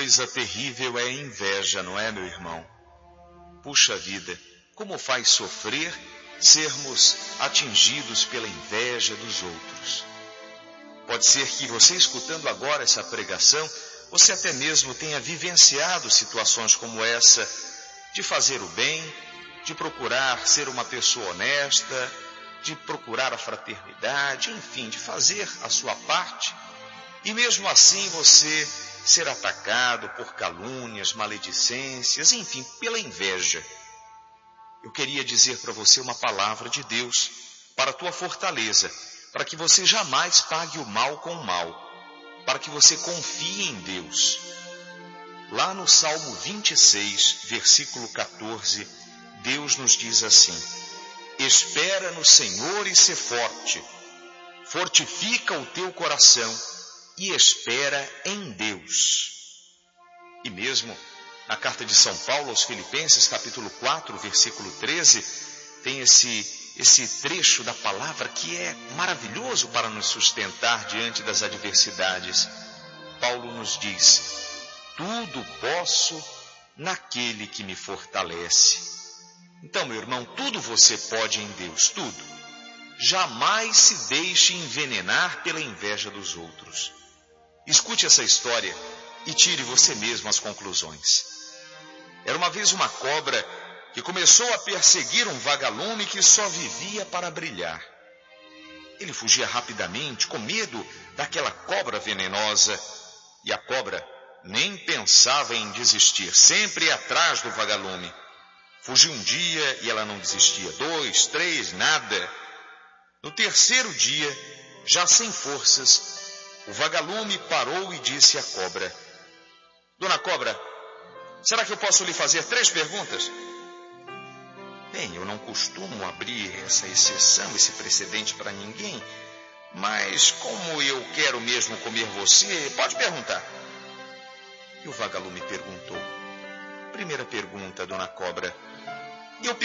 coisa terrível é a inveja, não é, meu irmão? Puxa vida, como faz sofrer sermos atingidos pela inveja dos outros. Pode ser que você, escutando agora essa pregação, você até mesmo tenha vivenciado situações como essa, de fazer o bem, de procurar ser uma pessoa honesta, de procurar a fraternidade, enfim, de fazer a sua parte, e mesmo assim você ser atacado por calúnias, maledicências, enfim, pela inveja. Eu queria dizer para você uma palavra de Deus para a tua fortaleza, para que você jamais pague o mal com o mal, para que você confie em Deus. Lá no Salmo 26, versículo 14, Deus nos diz assim: espera no Senhor e sê forte, fortifica o teu coração e espera em Deus. E mesmo na carta de São Paulo aos Filipenses, capítulo 4, versículo 13, tem esse trecho da palavra que é maravilhoso para nos sustentar diante das adversidades. Paulo nos diz: tudo posso naquele que me fortalece. Então, meu irmão, tudo você pode em Deus, tudo. Jamais se deixe envenenar pela inveja dos outros. Escute essa história e tire você mesmo as conclusões. Era uma vez uma cobra que começou a perseguir um vagalume que só vivia para brilhar. Ele fugia rapidamente, com medo daquela cobra venenosa, e a cobra nem pensava em desistir, sempre ia atrás do vagalume. Fugiu um dia e ela não desistia, 2, 3, nada. No terceiro dia, já sem forças, o vagalume parou e disse à cobra: Dona Cobra, será que eu posso lhe fazer 3 perguntas? Bem, eu não costumo abrir essa exceção, esse precedente para ninguém, mas como eu quero mesmo comer você, pode perguntar. E o vagalume perguntou: primeira pergunta, Dona Cobra, eu